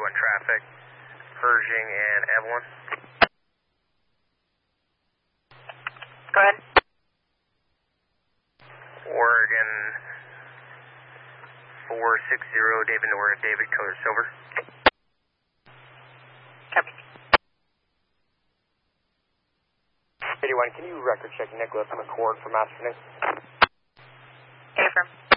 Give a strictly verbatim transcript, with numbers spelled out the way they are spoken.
one traffic, Pershing and Evelyn. Go ahead. Oregon four six zero, David Norwood, David, color silver. Copy. eighty-one, can you record check Nicholas McCord for Master News? Affirm.